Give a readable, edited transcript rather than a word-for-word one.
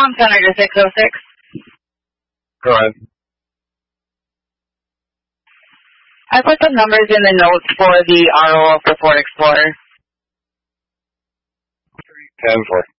Town Center to 606. Go ahead. I put some numbers in the notes for the RO of the Ford Explorer. 10-4.